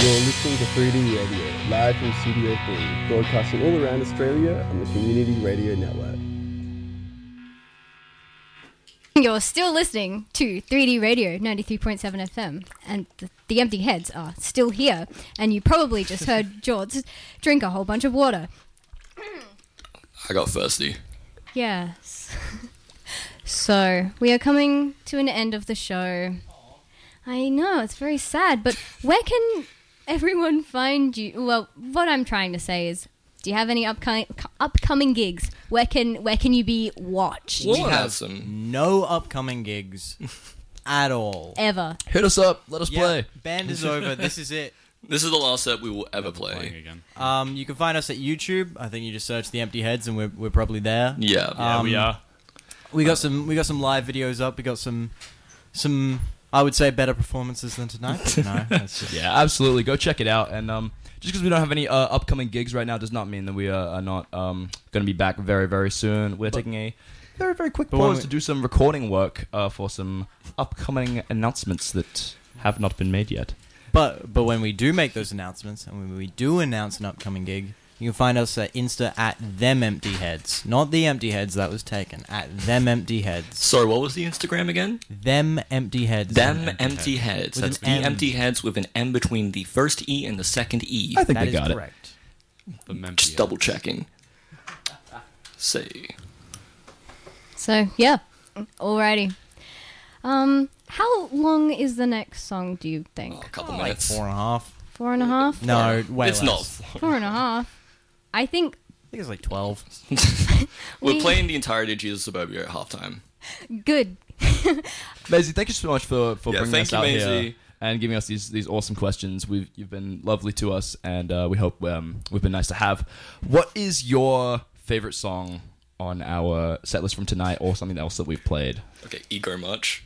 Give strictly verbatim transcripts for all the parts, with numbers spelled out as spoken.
You're listening to three D Radio, live from Studio three, broadcasting all around Australia on the Community Radio Network. You're still listening to three D Radio ninety-three point seven F M, and the, the empty heads are still here, and you probably just heard George drink a whole bunch of water. I got thirsty. Yes. So, we are coming to an end of the show. I know, it's very sad, but where can everyone find you? Well, what I'm trying to say is, do you have any upcoming upcoming gigs? Where can where can you be watched? We have some. No upcoming gigs at all. Ever. Hit us up. Let us Yeah, play. band is over. This is it. This is the last set we will ever Playing play. again. Um, you can find us at YouTube. I think you just search the Empty Heads, and we're we're probably there. Yeah. Yeah, Um, we are. We got some we got some live videos up. We got some some I would say better performances than tonight. But no, that's just Yeah, absolutely. Go check it out. And um, just because we don't have any uh, upcoming gigs right now does not mean that we are, are not um, going to be back very, very soon. We're taking a very, very quick But when pause we- to do some recording work uh, for some upcoming announcements that have not been made yet. But but when we do make those announcements, and when we do announce an upcoming gig, you can find us at Insta at them empty heads, not the empty heads that was taken. At them empty heads, Sorry, what was the Instagram again? them empty heads. Them empty empty heads. With That's an the M. empty heads with an M between the first E and the second E. I think That they is got it. correct. The Memphis. Just double checking. Say. So, yeah. Alrighty. Um, how long is the next song, do you think? Oh, a couple Like minutes. four and a half. Four and a half? No, way it's less. not. Four and a half. I think I think it's like twelve. We're We- playing the entirety of Jesus Suburbia at halftime. good. Maisie, thank you so much for, for Yeah, bringing thank us you, out Maisie. here and giving us these, these awesome questions. We've You've been lovely to us, and uh, we hope um, we've been nice to have. What is your favorite song on our set list from tonight, or something else that we've played? Okay, ego much.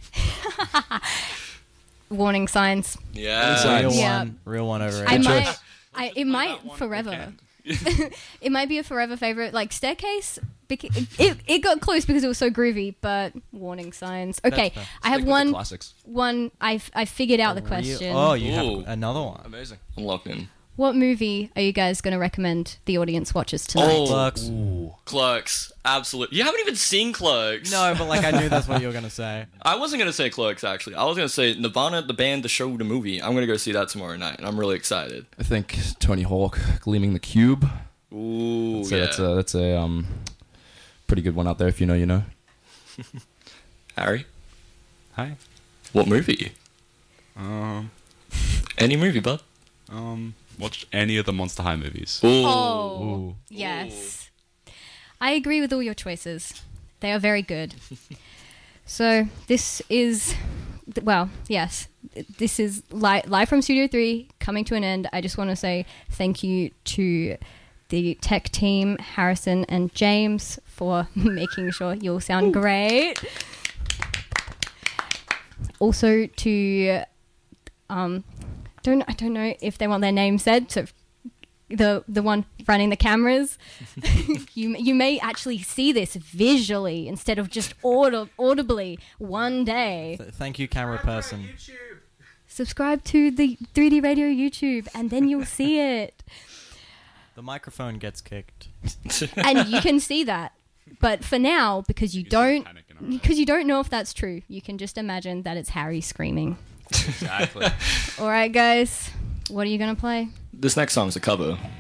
Warning signs. Yeah. Real Yeah. one. Real one over I here. might, I, it might one forever. It might be a forever favorite. Like Staircase, bec- it it got close because it was so groovy. But warning signs. Okay, fair. I have Stick with the one. classics. One. I've I figured out the Real- question. Oh, you Ooh. have another one. Amazing. I'm locked in. What movie are you guys going to recommend the audience watches tonight? Oh, Clerks. Clerks. Absolutely. You haven't even seen Clerks. No, but like I knew that's what you were gonna say. I wasn't going to say Clerks, actually. I was going to say Nirvana, the band, the show, the movie. I'm going to go see that tomorrow night, and I'm really excited. I think Tony Hawk, Gleaming the Cube. Ooh, So yeah. that's a that's a um pretty good one out there. If you know, you know. Harry, Hi. what movie? Um, Any movie, bud. um, watch any of the Monster High movies. Ooh. Oh, Ooh. yes. I agree with all your choices. They are very good. So this is, well, yes, this is li- live from Studio three, coming to an end. I just want to say thank you to the tech team, Harrison and James, for making sure you'll sound great. Also to, um, don't I don't know if they want their name said, so the the one running the cameras. you you may actually see this visually instead of just audi- audibly one day. Th- Thank you, camera person. Subscribe to the three D Radio YouTube and then you'll see it. The microphone gets kicked. And you can see that. But for now, because you don't Panicking already. because you don't know if that's true, you can just imagine that it's Harry screaming. Exactly. All right, guys. What are you going to play? This next song's a cover.